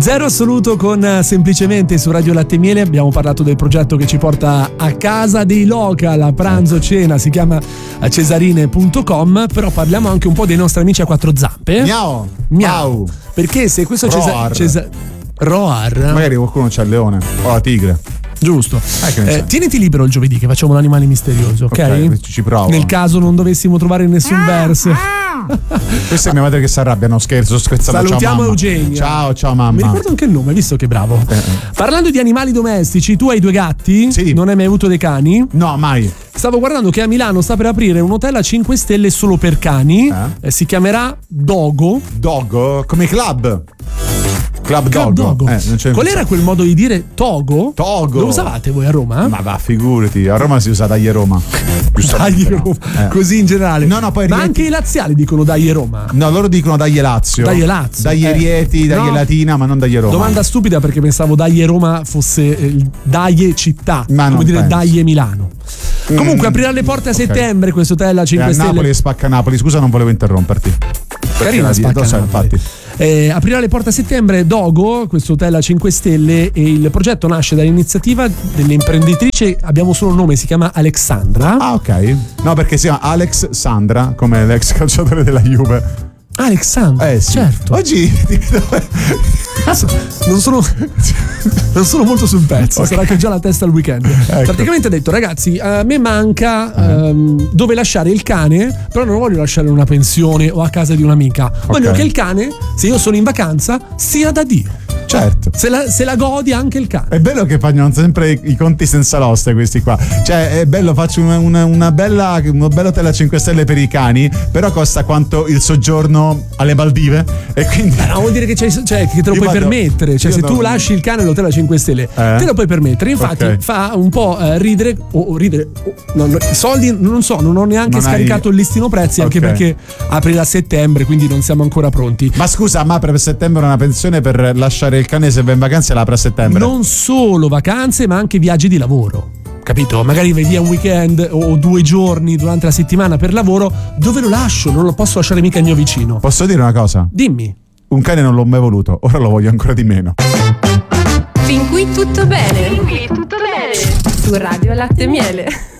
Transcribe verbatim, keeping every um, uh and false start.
Zero assoluto con Semplicemente su Radio Latte e Miele. Abbiamo parlato del progetto che ci porta a casa dei local a pranzo cena, si chiama cesarine punto com, però parliamo anche un po' dei nostri amici a quattro zampe. Miau. Miau. Perché se questo Roar. Cesa- Roar magari qualcuno c'ha il leone o la tigre. Giusto. Eh, eh, tieniti libero il giovedì che facciamo l'animale misterioso, ok? Ok, ci provo. Nel caso non dovessimo trovare nessun ah, verso. Ah. Questa è mia madre che si arrabbia, no scherzo, scherzando. Salutiamo ciao, Eugenia. Ciao, ciao mamma. Mi ricordo anche il nome, visto che bravo. Eh, eh. Parlando di animali domestici, tu hai due gatti? Sì. Non hai mai avuto dei cani? No, mai. Stavo guardando che a Milano sta per aprire un hotel a cinque stelle solo per cani. Eh? Eh, si chiamerà Dogo. Dogo? Come club? Club, Club Dogo. Dogo. Eh, Qual era quel modo di dire Togo? Togo. Lo usavate voi a Roma? Ma va, figurati, a Roma si usa Dai Roma. Dai Roma. Eh. Così in generale. No, no, poi Ma Rieti... anche i laziali dicono Dai Roma. No, loro dicono Dai Lazio. Dai Lazio. Dai Rieti, Dai no. Latina, ma non Dai Roma. Domanda stupida perché pensavo Dai Roma fosse il Dai città, ma come dire penso. Dai Milano. Mm. Comunque aprirà le porte a okay. settembre questo hotel a cinque eh, stelle. Napoli e spacca Napoli, scusa non volevo interromperti. Carina spacca so, infatti. Eh, aprirà le porte a settembre Dogo, questo hotel a cinque stelle, e il progetto nasce dall'iniziativa delle imprenditrici, abbiamo solo il nome, si chiama Alexandra. Ah, ok. No, perché si chiama Alex Sandra, come l'ex calciatore della Juve. Alexandra, eh sì. certo. Oggi non sono non sono molto sul pezzo, okay. Sarà che ho già la testa al weekend. Ecco. Praticamente ha detto: ragazzi, a me manca uh-huh. um, dove lasciare il cane, però non voglio lasciare in una pensione o a casa di un'amica. Voglio okay. che il cane, se io sono in vacanza, sia da Dio. Certo. Se la, se la godi anche il cane. È bello che fanno sempre i, i conti senza l'oste questi qua. Cioè è bello, faccio una, una, una bella un bel hotel a cinque stelle per i cani, però costa quanto il soggiorno alle Maldive. E quindi Beh, no, vuol dire che, c'hai, cioè, che te lo puoi vado, permettere. Cioè se tu lasci il cane all'hotel a cinque stelle eh? te lo puoi permettere. Infatti okay. fa un po' eh, ridere o, o ridere o, no, no, soldi non so, non ho neanche non scaricato hai... il listino prezzi, okay. anche perché aprirà a settembre, quindi non siamo ancora pronti. Ma scusa, ma per settembre una pensione per lasciare il cane se va in vacanza l'apre a settembre? Non solo vacanze, ma anche viaggi di lavoro. Capito? Magari vai via un weekend o due giorni durante la settimana per lavoro. Dove lo lascio? Non lo posso lasciare mica il mio vicino. Posso dire una cosa? Dimmi. Un cane non l'ho mai voluto, ora lo voglio ancora di meno. Fin qui tutto bene. Fin qui tutto bene. Su Radio Latte e Miele.